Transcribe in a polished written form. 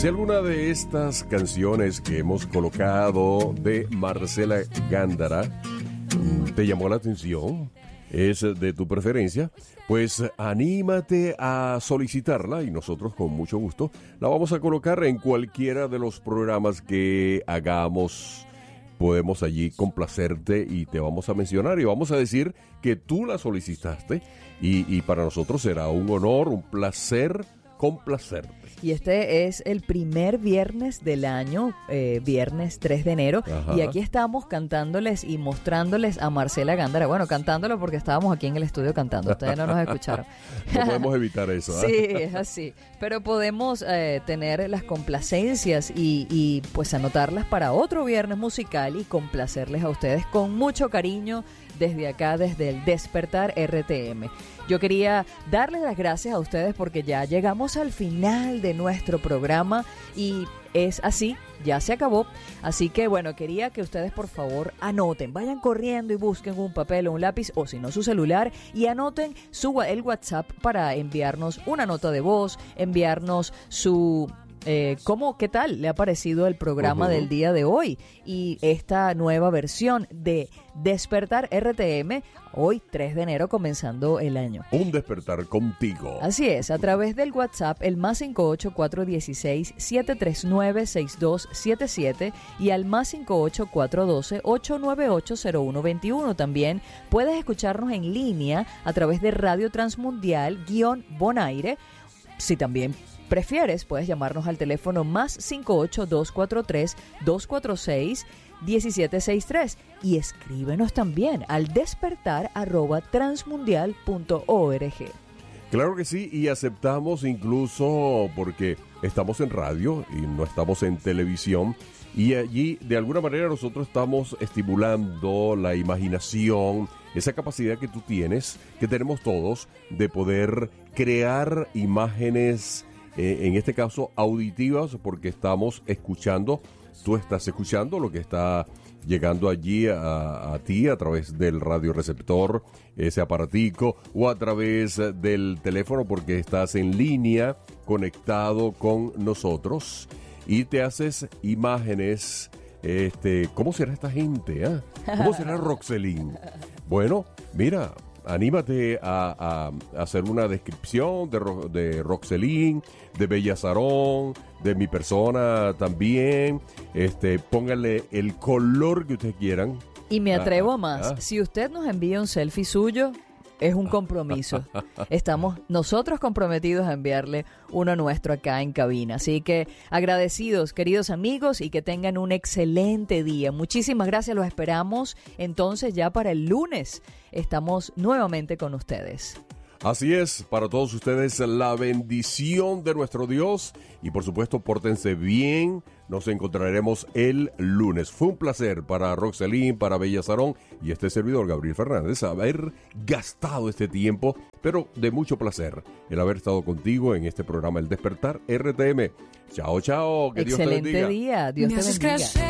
Si alguna de estas canciones que hemos colocado de Marcela Gándara te llamó la atención, es de tu preferencia, pues anímate a solicitarla y nosotros con mucho gusto la vamos a colocar en cualquiera de los programas que hagamos. Podemos allí complacerte y te vamos a mencionar y vamos a decir que tú la solicitaste y para nosotros será un honor, un placer complacerte. Y este es el primer viernes del año, viernes 3 de enero. Ajá. Y aquí estamos cantándoles y mostrándoles a Marcela Gándara. Bueno, cantándolo porque estábamos aquí en el estudio cantando. Ustedes no nos escucharon. No podemos evitar eso. Sí, es así. Pero podemos tener las complacencias y pues anotarlas para otro viernes musical y complacerles a ustedes con mucho cariño desde acá, desde el Despertar RTM. Yo quería darles las gracias a ustedes porque ya llegamos al final de nuestro programa y es así, ya se acabó. Así que bueno, quería que ustedes por favor anoten, vayan corriendo y busquen un papel o un lápiz o si no su celular y anoten el WhatsApp para enviarnos una nota de voz, enviarnos su... ¿qué tal le ha parecido el programa del día de hoy? Y esta nueva versión de Despertar RTM, hoy 3 de enero comenzando el año. Un despertar contigo. Así es, a través del WhatsApp, el +58 416 739 6277 y al +58 412 898 0121. También puedes escucharnos en línea a través de Radio Transmundial-Bonaire. Si también prefieres, puedes llamarnos al teléfono +58 243 246 1763 y escríbenos también al despertar@transmundial.org. Claro que sí, y aceptamos incluso porque estamos en radio y no estamos en televisión y allí de alguna manera nosotros estamos estimulando la imaginación, esa capacidad que tú tienes, que tenemos todos, de poder crear imágenes, en este caso auditivas, porque estamos escuchando, tú estás escuchando lo que está llegando allí a ti a través del radioreceptor, ese aparatico, o a través del teléfono porque estás en línea conectado con nosotros y te haces imágenes. ¿Cómo será esta gente? ¿Cómo será Roxelín? Bueno, mira, anímate a hacer una descripción de Roxelín, de Bellazarón, de mi persona también. Pónganle el color que ustedes quieran. Y me atrevo más. Si usted nos envía un selfie suyo, es un compromiso. Estamos nosotros comprometidos a enviarle uno nuestro acá en cabina. Así que agradecidos, queridos amigos, y que tengan un excelente día. Muchísimas gracias, los esperamos. Entonces ya para el lunes estamos nuevamente con ustedes. Así es, para todos ustedes la bendición de nuestro Dios y por supuesto pórtense bien, nos encontraremos el lunes. Fue un placer para Roxelín, para Bellazarón y este servidor Gabriel Fernández haber gastado este tiempo, pero de mucho placer el haber estado contigo en este programa El Despertar RTM. Chao, chao, que excelente Dios te bendiga. Día, Dios te bendiga.